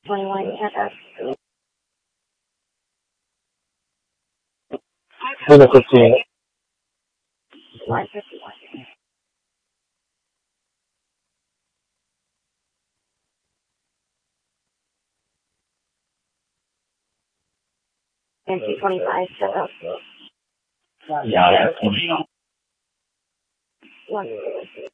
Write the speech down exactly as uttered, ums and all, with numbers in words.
twenty-one, you have us. Unit fifteen. one fifty-one. And two twenty-five, shut up. Yeah, that's One, two,